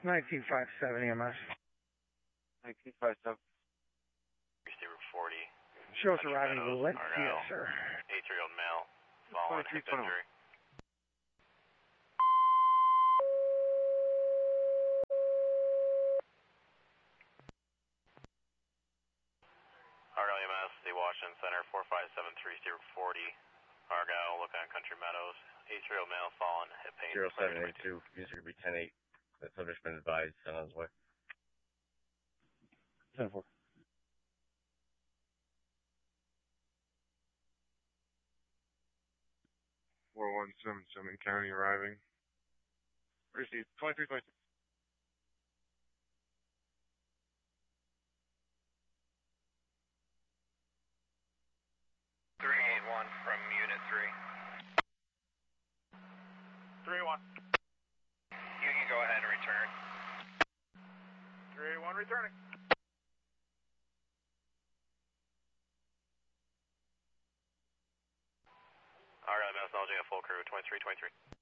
1957 EMS. 1957. Route 40. Shows arriving in Valencia, sir. 8-year-old male. Following hip injury. Argyle EMS, the Washington Center, 4573 Route 40. Argyle, looking at Country Meadows. 8-year-old male, fallen, hip pain. 0782, user could be 10-8. That subject's been advised, sent on his way. 10-4. Summit County arriving. Received 2326. 381 from Unit 3. 381. You can go ahead and return. 381 returning. Argyle EMS, acknowledging a full crew, 2323.